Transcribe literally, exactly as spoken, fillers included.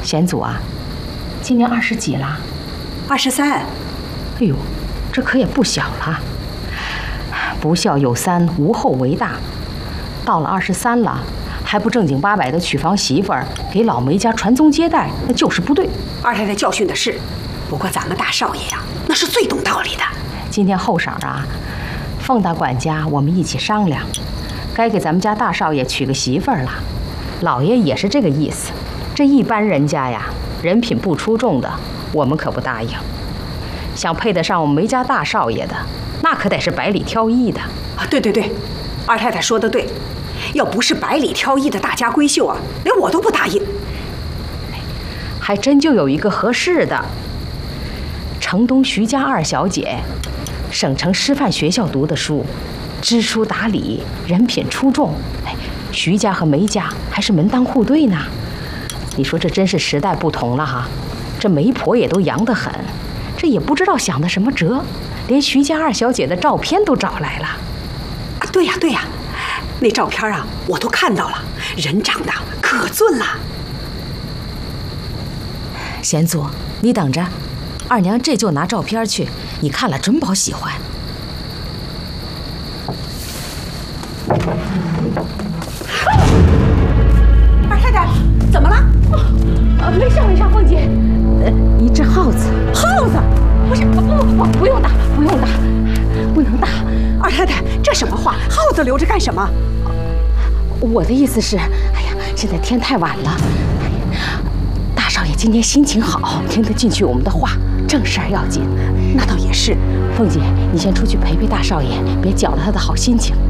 贤祖啊，今年二十几了？ 二十三。 哎呦，这可也不小了。不孝有三，无后为大。到了二十三了，还不正经八百的娶房媳妇儿，给老梅家传宗接代，那就是不对。 二太太教训的是，不过咱们大少爷呀，那是最懂道理的。 今天后晌啊，凤大管家我们一起商量，该给咱们家大少爷娶个媳妇儿了。老爷也是这个意思。这一般人家呀，人品不出众的，我们可不答应。想配得上我们梅家大少爷的，那可得是百里挑一的。 啊，对对对，二太太说的对，要不是百里挑一的大家闺秀啊，连我都不答应。 还真就有一个合适的，城东徐家二小姐，省城师范学校读的书，知书达理，人品出众。哎，徐家和梅家还是门当户对呢。你说这真是时代不同了哈，这媒婆也都洋得很，这也不知道想的什么辙，连徐家二小姐的照片都找来了。 啊，对呀对呀，那照片啊我都看到了，人长得可俊了。 贤祖，你等着，二娘这就拿照片去，你看了准保喜欢。 二太太，怎么了？ 啊，没事没事，凤姐，呃，一只耗子。 耗子？不是，不不不， 不用打，不用打，不能打。 二太太，这什么话？耗子留着干什么？ 我的意思是，哎呀，现在天太晚了，哎呀，大少爷今天心情好，听得进去我们的话，正事儿要紧。 那倒也是。 凤姐，你先出去陪陪大少爷，别搅了他的好心情。